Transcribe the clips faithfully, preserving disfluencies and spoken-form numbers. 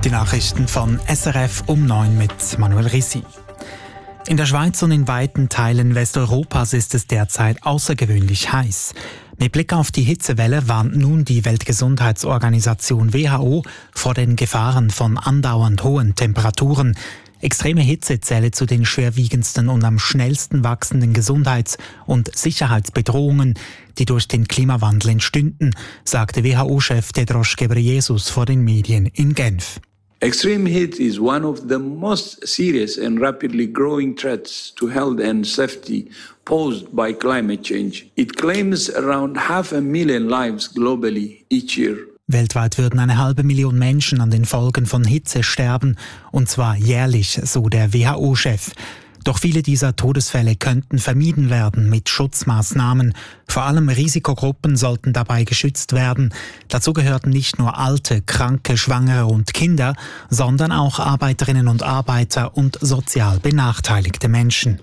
Die Nachrichten von S R F um neun mit Manuel Rissi. In der Schweiz und in weiten Teilen Westeuropas ist es derzeit außergewöhnlich heiß. Mit Blick auf die Hitzewelle warnt nun die Weltgesundheitsorganisation W H O vor den Gefahren von andauernd hohen Temperaturen. Extreme Hitze zähle zu den schwerwiegendsten und am schnellsten wachsenden Gesundheits- und Sicherheitsbedrohungen, die durch den Klimawandel entstünden, sagte W H O-Chef Tedros Ghebreyesus vor den Medien in Genf. Extreme heat is one of the most serious and rapidly growing threats to health and safety posed by climate change. It claims around half a million lives globally each year. Weltweit würden eine halbe Million Menschen an den Folgen von Hitze sterben, und zwar jährlich, so der W H O-Chef. Doch viele dieser Todesfälle könnten vermieden werden mit Schutzmaßnahmen. Vor allem Risikogruppen sollten dabei geschützt werden. Dazu gehörten nicht nur Alte, Kranke, Schwangere und Kinder, sondern auch Arbeiterinnen und Arbeiter und sozial benachteiligte Menschen.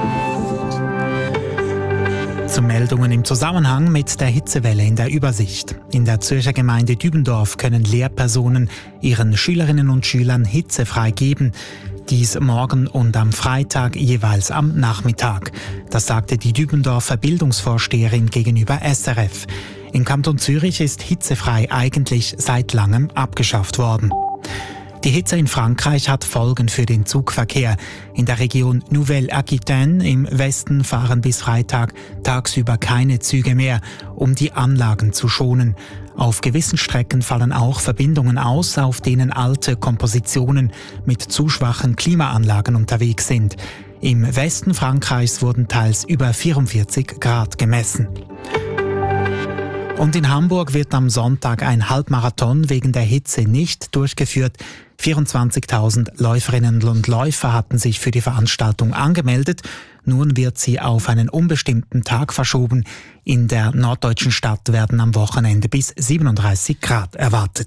Zu Meldungen im Zusammenhang mit der Hitzewelle in der Übersicht. In der Zürcher Gemeinde Dübendorf können Lehrpersonen ihren Schülerinnen und Schülern hitzefrei geben. Dies morgen und am Freitag jeweils am Nachmittag. Das sagte die Dübendorfer Bildungsvorsteherin gegenüber S R F. Im Kanton Zürich ist hitzefrei eigentlich seit langem abgeschafft worden. Die Hitze in Frankreich hat Folgen für den Zugverkehr. In der Region Nouvelle-Aquitaine im Westen fahren bis Freitag tagsüber keine Züge mehr, um die Anlagen zu schonen. Auf gewissen Strecken fallen auch Verbindungen aus, auf denen alte Kompositionen mit zu schwachen Klimaanlagen unterwegs sind. Im Westen Frankreichs wurden teils über vierundvierzig Grad gemessen. Und in Hamburg wird am Sonntag ein Halbmarathon wegen der Hitze nicht durchgeführt. vierundzwanzigtausend Läuferinnen und Läufer hatten sich für die Veranstaltung angemeldet. Nun wird sie auf einen unbestimmten Tag verschoben. In der norddeutschen Stadt werden am Wochenende bis siebenunddreißig Grad erwartet.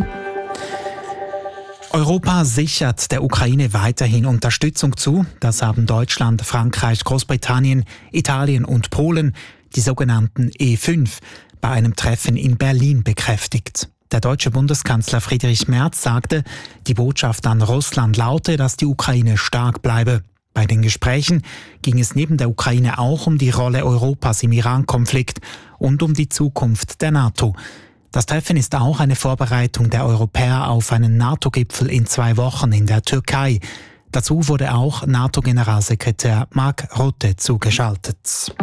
Europa sichert der Ukraine weiterhin Unterstützung zu. Das haben Deutschland, Frankreich, Großbritannien, Italien und Polen, die sogenannten E fünf, bei einem Treffen in Berlin bekräftigt. Der deutsche Bundeskanzler Friedrich Merz sagte, die Botschaft an Russland laute, dass die Ukraine stark bleibe. Bei den Gesprächen ging es neben der Ukraine auch um die Rolle Europas im Iran-Konflikt und um die Zukunft der NATO. Das Treffen ist auch eine Vorbereitung der Europäer auf einen NATO-Gipfel in zwei Wochen in der Türkei. Dazu wurde auch NATO-Generalsekretär Mark Rutte zugeschaltet.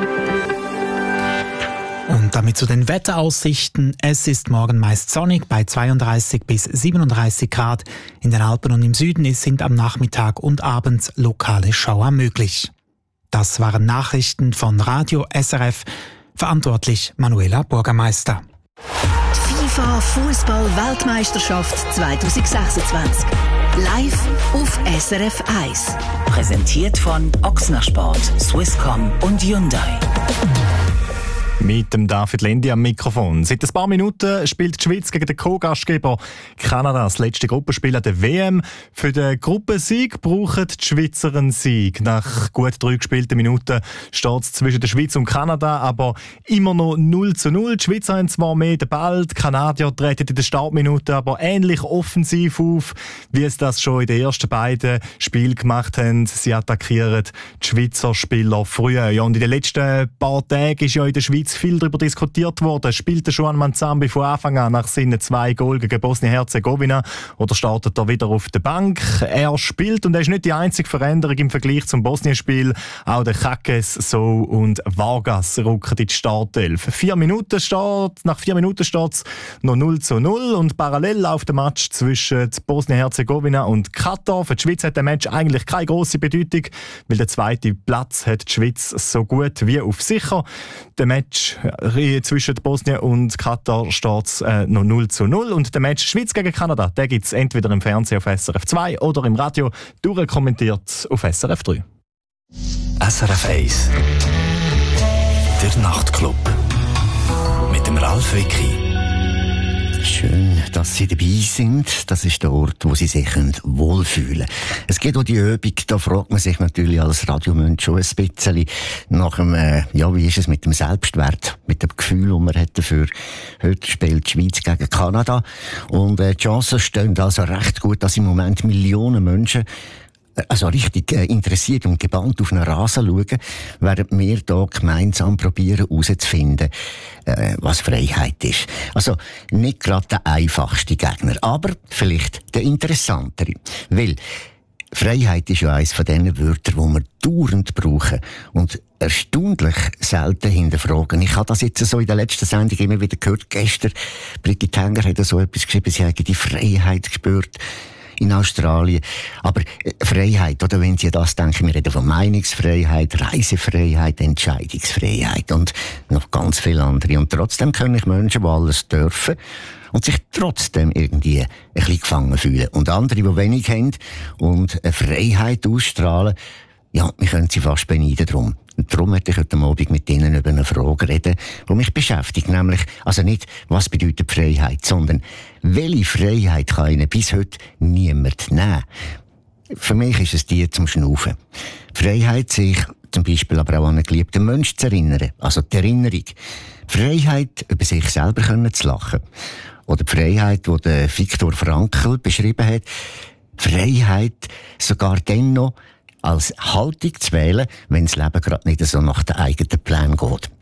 Und damit zu den Wetteraussichten. Es ist morgen meist sonnig bei zweiunddreißig bis siebenunddreißig Grad. In den Alpen und im Süden sind am Nachmittag und abends lokale Schauer möglich. Das waren Nachrichten von Radio S R F. Verantwortlich Manuela Bürgermeister. FIFA Fußball-Weltmeisterschaft zwanzig sechsundzwanzig. Live auf S R F eins. Präsentiert von Ochsner Sport, Swisscom und Hyundai. Mit dem David Lendi am Mikrofon. Seit ein paar Minuten spielt die Schweiz gegen den Co-Gastgeber Kanada das letzte Gruppenspiel an der W M. Für den Gruppensieg brauchen die Schweizer einen Sieg. Nach gut drei gespielten Minuten steht es zwischen der Schweiz und Kanada, aber immer noch null zu null. Die Schweizer haben zwar mehr den Ball, die Kanadier treten in der Startminute aber ähnlich offensiv auf, wie es das schon in den ersten beiden Spielen gemacht haben. Sie attackieren die Schweizer Spieler früher. Ja, und in den letzten paar Tagen ist ja in der Schweiz viel darüber diskutiert worden. Spielt der Juan Manzambi von Anfang an nach seinen zwei Goals gegen Bosnien-Herzegowina oder startet er wieder auf der Bank? Er spielt und er ist nicht die einzige Veränderung im Vergleich zum Bosnien-Spiel. Auch der Kakes, So und Vargas rücken in die Startelf. Vier Minuten steht, nach vier Minuten steht es noch null zu null und parallel läuft der Match zwischen Bosnien-Herzegowina und Katar. Für die Schweiz hat der Match eigentlich keine grosse Bedeutung, weil der zweite Platz hat die Schweiz so gut wie auf sicher. Der Match zwischen Bosnien und Katar steht es äh, noch null zu null. Und der Match Schweiz gegen Kanada, den gibt es entweder im Fernsehen auf S R F zwei oder im Radio durchkommentiert auf S R F drei. S R F eins. Der Nachtclub. Mit dem Ralf Wicki. Schön, dass dass sie dabei sind. Das ist der Ort, wo sie sich wohlfühlen können. Es geht um die Übung, da fragt man sich natürlich als Radiomensch schon ein bisschen nach dem, äh, ja, wie ist es mit dem Selbstwert, mit dem Gefühl, das man hat dafür. Heute spielt die Schweiz gegen Kanada und äh, die Chancen stehen also recht gut, dass im Moment Millionen Menschen also richtig äh, interessiert und gebannt auf einen Rasen schauen, während wir hier gemeinsam probieren herauszufinden, äh, was Freiheit ist. Also nicht gerade der einfachste Gegner, aber vielleicht der interessantere. Weil Freiheit ist ja eines von diesen Wörtern, die wir dauernd brauchen und erstaunlich selten hinterfragen. Ich habe das jetzt so in der letzten Sendung immer wieder gehört. Gestern, Brigitte Henger hat so etwas geschrieben, sie hätte die Freiheit gespürt in Australien. Aber äh, Freiheit, oder wenn Sie das denken, wir reden von Meinungsfreiheit, Reisefreiheit, Entscheidungsfreiheit und noch ganz viele andere. Und trotzdem können ich Menschen, die alles dürfen und sich trotzdem irgendwie ein bisschen gefangen fühlen. Und andere, die wenig haben und eine Freiheit ausstrahlen, ja, wir können sie fast beneiden drum. Und darum möchte ich heute Abend mit Ihnen über eine Frage reden, die mich beschäftigt. Nämlich, also nicht, was bedeutet Freiheit, sondern welche Freiheit kann Ihnen bis heute niemand nehmen? Für mich ist es die zum Schnaufen. Freiheit, sich zum Beispiel aber auch an einen geliebten Menschen zu erinnern. Also die Erinnerung. Freiheit, über sich selber können zu lachen. Oder die Freiheit, die der Viktor Frankl beschrieben hat. Freiheit, sogar dann noch als Haltung zu wählen, wenn das Leben gerade nicht so nach den eigenen Plänen geht.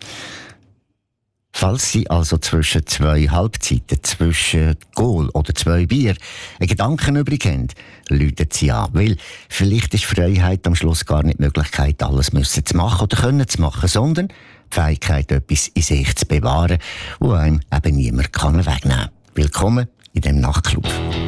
Falls Sie also zwischen zwei Halbzeiten, zwischen Goal oder zwei Bier einen Gedanken übrig haben, läuten Sie an. Weil vielleicht ist Freiheit am Schluss gar nicht die Möglichkeit, alles müssen zu machen oder können zu machen, sondern die Fähigkeit, etwas in sich zu bewahren, wo einem eben niemand kann wegnehmen kann. Willkommen in dem Nachtclub.